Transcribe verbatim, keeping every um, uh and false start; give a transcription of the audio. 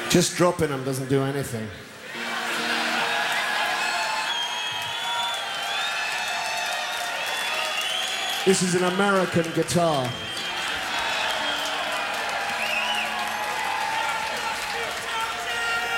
Just dropping them doesn't do anything. This is an American guitar.